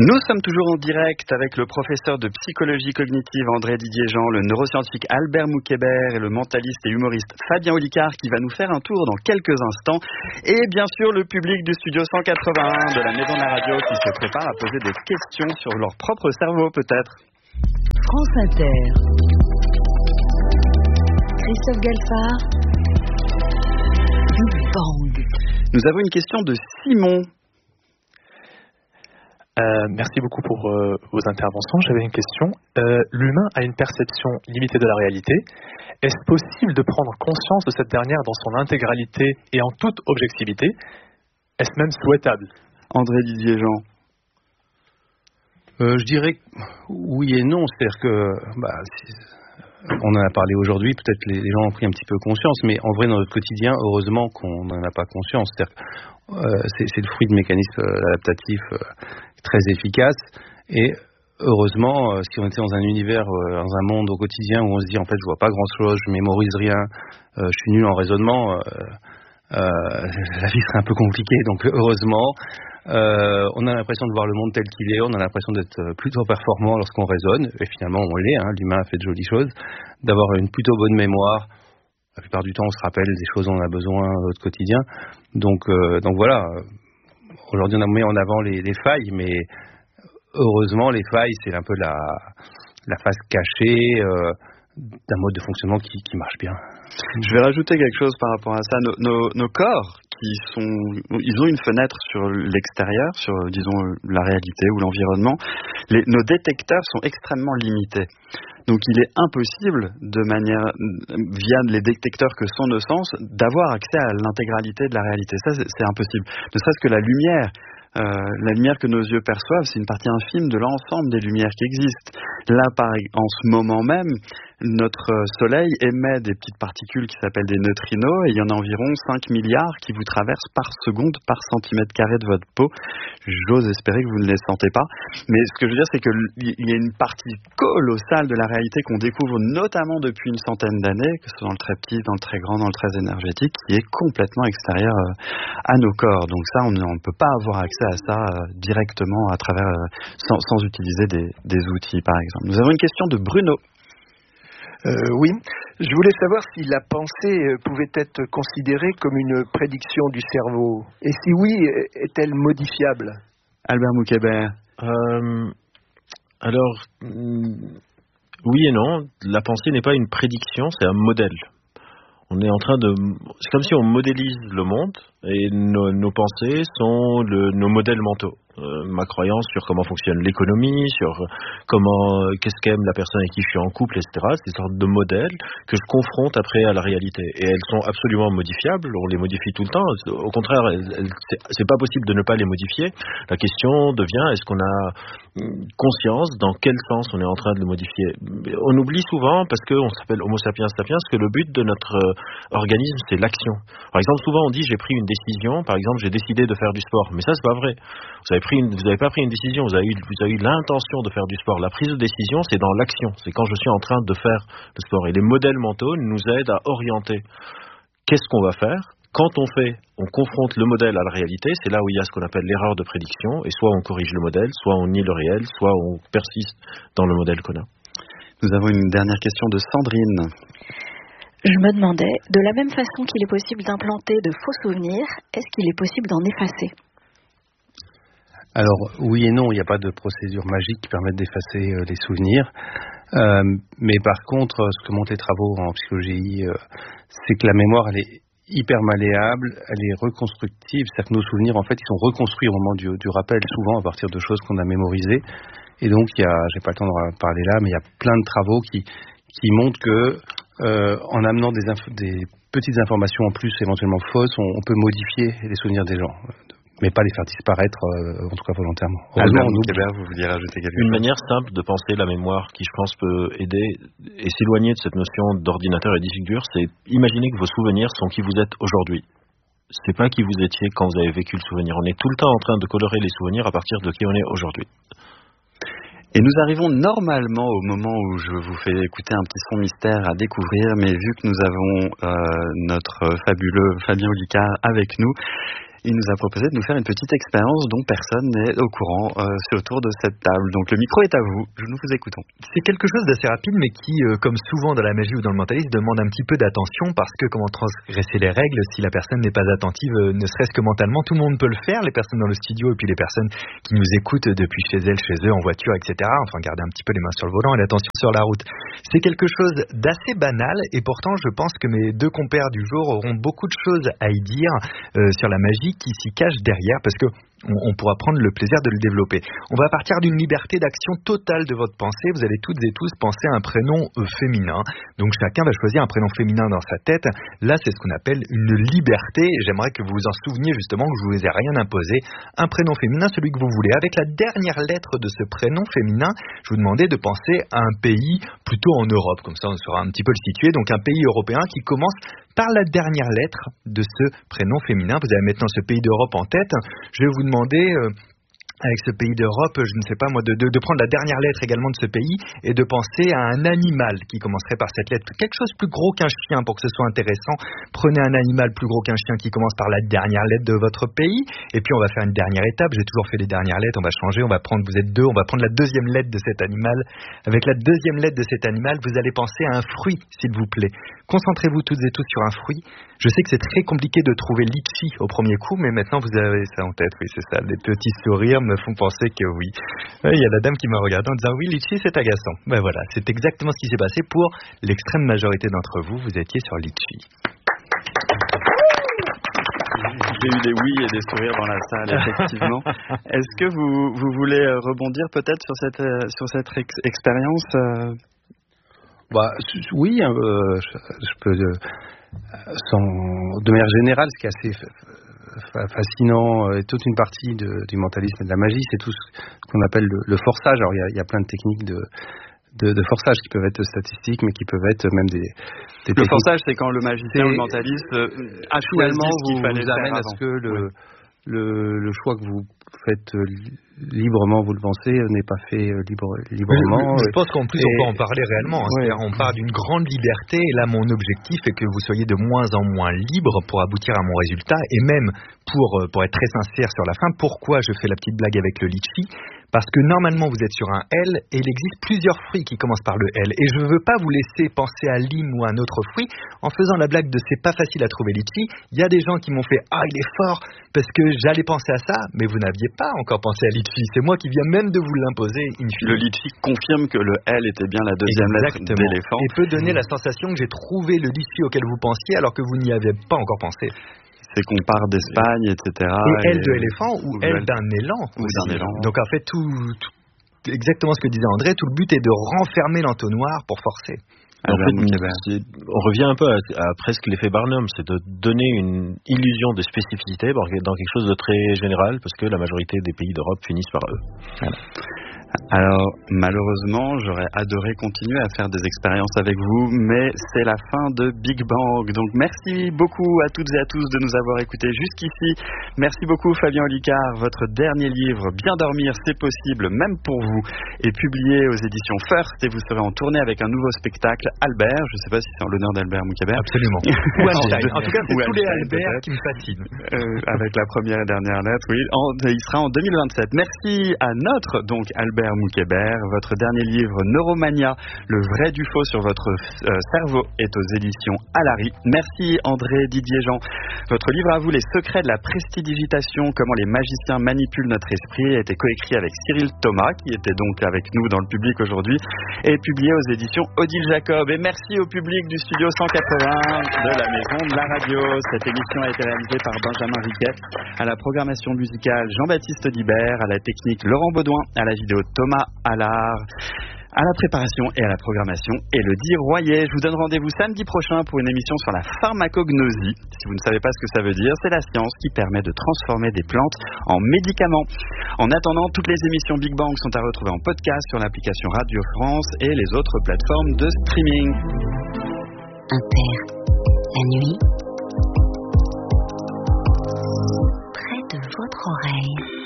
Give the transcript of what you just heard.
Nous sommes toujours en direct avec le professeur de psychologie cognitive André Didier-Jean, le neuroscientifique Albert Moukébert et le mentaliste et humoriste Fabien Olicard qui va nous faire un tour dans quelques instants. Et bien sûr le public du studio 181 de la Maison de la Radio qui se prépare à poser des questions sur leur propre cerveau peut-être. France Inter. Christophe Galfard. Big Bang. Nous avons une question de Simon. Merci beaucoup pour vos interventions. J'avais une question. L'humain a une perception limitée de la réalité. Est-ce possible de prendre conscience de cette dernière dans son intégralité et en toute objectivité? Est-ce même souhaitable? André Didier-Jean. Je dirais oui et non. C'est-à-dire que, on en a parlé aujourd'hui, peut-être les gens ont pris un petit peu conscience, mais en vrai, dans notre quotidien, heureusement qu'on n'en a pas conscience. C'est-à-dire que, c'est le fruit de mécanismes adaptatifs très efficaces. Et heureusement, si on était dans un univers, dans un monde au quotidien où on se dit, en fait, je vois pas grand-chose, je mémorise rien, je suis nul en raisonnement, la vie serait un peu compliquée. Donc, heureusement, on a l'impression de voir le monde tel qu'il est, on a l'impression d'être plutôt performant lorsqu'on raisonne, et finalement on l'est, l'humain a fait de jolies choses, d'avoir une plutôt bonne mémoire. La plupart du temps on se rappelle des choses dont on a besoin dans notre quotidien, donc voilà, aujourd'hui on a mis en avant les failles, mais heureusement les failles c'est un peu la face cachée d'un mode de fonctionnement qui marche bien. Je vais rajouter quelque chose par rapport à ça. Nos corps, ils ont une fenêtre sur l'extérieur, sur, disons, la réalité ou l'environnement. Nos détecteurs sont extrêmement limités. Donc, il est impossible, via les détecteurs que sont nos sens, d'avoir accès à l'intégralité de la réalité. Ça, c'est impossible. Ne serait-ce que la lumière que nos yeux perçoivent, c'est une partie infime de l'ensemble des lumières qui existent. Là, en ce moment même, notre Soleil émet des petites particules qui s'appellent des neutrinos, et il y en a environ 5 milliards qui vous traversent par seconde, par centimètre carré de votre peau. J'ose espérer que vous ne les sentez pas. Mais ce que je veux dire, c'est qu'il y a une partie colossale de la réalité qu'on découvre notamment depuis une centaine d'années, que ce soit dans le très petit, dans le très grand, dans le très énergétique, qui est complètement extérieur à nos corps. Donc ça, on ne peut pas avoir accès à ça directement à travers, sans utiliser des outils, par exemple. Nous avons une question de Bruno. Oui, je voulais savoir si la pensée pouvait être considérée comme une prédiction du cerveau. Et si oui, est-elle modifiable? Albert Moukébert. Alors, oui et non. La pensée n'est pas une prédiction, c'est un modèle. C'est comme si on modélise le monde et nos pensées sont nos modèles mentaux. Ma croyance sur comment fonctionne l'économie, sur qu'est-ce qu'aime la personne avec qui je suis en couple, etc. C'est une sorte de modèles que je confronte après à la réalité. Et elles sont absolument modifiables, on les modifie tout le temps. Au contraire, c'est pas possible de ne pas les modifier. La question devient, est-ce qu'on a conscience dans quel sens on est en train de le modifier? On oublie souvent, parce qu'on s'appelle Homo sapiens sapiens, que le but de notre organisme, c'est l'action. Par exemple, souvent on dit j'ai pris une décision, par exemple j'ai décidé de faire du sport, mais ça c'est pas vrai. Vous n'avez pas pris une décision, vous avez eu l'intention de faire du sport. La prise de décision, c'est dans l'action, c'est quand je suis en train de faire le sport. Et les modèles mentaux nous aident à orienter. Qu'est-ce qu'on va faire? Quand on confronte le modèle à la réalité, c'est là où il y a ce qu'on appelle l'erreur de prédiction, et soit on corrige le modèle, soit on nie le réel, soit on persiste dans le modèle qu'on a. Nous avons une dernière question de Sandrine. Je me demandais, de la même façon qu'il est possible d'implanter de faux souvenirs, est-ce qu'il est possible d'en effacer? Alors, oui et non, il n'y a pas de procédure magique qui permette d'effacer les souvenirs. Mais par contre, ce que montrent les travaux en psychologie, c'est que la mémoire, elle est hyper malléable, elle est reconstructive. C'est-à-dire que nos souvenirs, en fait, ils sont reconstruits au moment du rappel, souvent à partir de choses qu'on a mémorisées. Et donc, j'ai pas le temps d'en parler là, mais il y a plein de travaux qui montrent que en amenant des petites informations en plus, éventuellement fausses, on peut modifier les souvenirs des gens, mais pas les faire disparaître, en tout cas volontairement. Albert Moukébert, vous vouliez rajouter quelque chose? Une manière simple de penser la mémoire qui, je pense, peut aider et s'éloigner de cette notion d'ordinateur et de disque dur, c'est imaginer que vos souvenirs sont qui vous êtes aujourd'hui. C'est pas qui vous étiez quand vous avez vécu le souvenir. On est tout le temps en train de colorer les souvenirs à partir de qui on est aujourd'hui. Et nous arrivons normalement au moment où je vous fais écouter un petit son mystère à découvrir, mais vu que nous avons notre fabuleux Fabien Olicard avec nous, il nous a proposé de nous faire une petite expérience dont personne n'est au courant autour de cette table. Donc le micro est à vous, nous vous écoutons. C'est quelque chose d'assez rapide, mais qui, comme souvent dans la magie ou dans le mentalisme, demande un petit peu d'attention, parce que comment transgresser les règles si la personne n'est pas attentive, ne serait-ce que mentalement. Tout le monde peut le faire, les personnes dans le studio et puis les personnes qui nous écoutent depuis chez elles, chez eux, en voiture, etc. Enfin, garder un petit peu les mains sur le volant et l'attention sur la route. C'est quelque chose d'assez banal, et pourtant je pense que mes deux compères du jour auront beaucoup de choses à y dire sur la magie qui s'y cache derrière, parce que on pourra prendre le plaisir de le développer. On va partir d'une liberté d'action totale de votre pensée. Vous allez toutes et tous penser à un prénom féminin. Donc chacun va choisir un prénom féminin dans sa tête. Là, c'est ce qu'on appelle une liberté. J'aimerais que vous vous en souveniez justement, que je vous ai rien imposé. Un prénom féminin, celui que vous voulez. Avec la dernière lettre de ce prénom féminin, je vous demandais de penser à un pays plutôt en Europe. Comme ça, on saura un petit peu le situer. Donc un pays européen qui commence par la dernière lettre de ce prénom féminin. Vous avez maintenant ce pays d'Europe en tête. Je vais vous demander, avec ce pays d'Europe, je ne sais pas moi, de prendre la dernière lettre également de ce pays et de penser à un animal qui commencerait par cette lettre. Quelque chose plus gros qu'un chien pour que ce soit intéressant. Prenez un animal plus gros qu'un chien qui commence par la dernière lettre de votre pays. Et puis on va faire une dernière étape. J'ai toujours fait les dernières lettres. On va changer. On va prendre, vous êtes deux, on va prendre la deuxième lettre de cet animal. Avec la deuxième lettre de cet animal, vous allez penser à un fruit, s'il vous plaît. Concentrez-vous toutes et tous sur un fruit. Je sais que c'est très compliqué de trouver litchi au premier coup, mais maintenant vous avez ça en tête. Oui, c'est ça. Les petits sourires me font penser que oui. Il y a la dame qui m'a regardé en disant oui, litchi, c'est agaçant. Ben voilà, c'est exactement ce qui s'est passé pour l'extrême majorité d'entre vous. Vous étiez sur litchi. J'ai eu des oui et des sourires dans la salle, effectivement. Est-ce que vous voulez rebondir peut-être sur cette expérience Oui, je peux. De manière générale, ce qui est assez fascinant, et toute une partie du mentalisme et de la magie, c'est tout ce qu'on appelle le forçage. Alors il y a plein de techniques de forçage qui peuvent être statistiques, mais qui peuvent être même des le forçage, c'est quand le magicien ou le mentaliste finalement vous amène à ce que le choix que vous faites librement, vous le pensez, n'est pas fait librement. Je pense qu'en plus on peut en parler réellement. C'est-à-dire on part d'une grande liberté, et là mon objectif est que vous soyez de moins en moins libre pour aboutir à mon résultat, et même pour être très sincère sur la fin, pourquoi je fais la petite blague avec le litchi? Parce que normalement vous êtes sur un L et il existe plusieurs fruits qui commencent par le L, et je ne veux pas vous laisser penser à lime ou à un autre fruit en faisant la blague de c'est pas facile à trouver litchi. Il y a des gens qui m'ont fait il est fort parce que j'allais penser à ça, mais vous n'aviez pas encore pensé à litchi. C'est moi qui viens même de vous l'imposer. Le litchi confirme que le L était bien la deuxième lettre d'éléphant et peut donner la sensation que j'ai trouvé le litchi auquel vous pensiez alors que vous n'y avez pas encore pensé. C'est qu'on part d'Espagne, etc. Et L de éléphant ou L d'un élan. Donc en fait, tout exactement ce que disait André, tout le but est de renfermer l'entonnoir pour forcer. En fait, on revient un peu à presque l'effet Barnum, c'est de donner une illusion de spécificité dans quelque chose de très général, parce que la majorité des pays d'Europe finissent par eux. Voilà. Alors, malheureusement, j'aurais adoré continuer à faire des expériences avec vous, mais c'est la fin de Big Bang. Donc, merci beaucoup à toutes et à tous de nous avoir écoutés jusqu'ici. Merci beaucoup, Fabien Olicard. Votre dernier livre, Bien dormir, c'est possible, même pour vous, est publié aux éditions First, et vous serez en tournée avec un nouveau spectacle, Albert. Je ne sais pas si c'est en l'honneur d'Albert Moukébert. Absolument. Ou Einstein. En tout cas, c'est tous les Albert qui me fascinent. Avec la première et dernière lettre, oui. Il sera en 2027. Merci à notre, donc, Albert Moukébert. Votre dernier livre, Neuromania, le vrai du faux sur votre cerveau, est aux éditions Alary. Merci André Didier-Jean. Votre livre à vous, Les secrets de la prestidigitation, comment les magiciens manipulent notre esprit, a été coécrit avec Cyril Thomas, qui était donc avec nous dans le public aujourd'hui, et publié aux éditions Odile Jacob. Et merci au public du studio 180 de la Maison de la Radio. Cette émission a été réalisée par Benjamin Riquet, à la programmation musicale Jean-Baptiste Audibert, à la technique Laurent Baudouin, à la vidéo Thomas Allard, à la préparation et à la programmation Élodie Royer. Je vous donne rendez-vous samedi prochain pour une émission sur la pharmacognosie. Si vous ne savez pas ce que ça veut dire, c'est la science qui permet de transformer des plantes en médicaments. En attendant, toutes les émissions Big Bang sont à retrouver en podcast sur l'application Radio France et les autres plateformes de streaming. Inter, la nuit, près de votre oreille.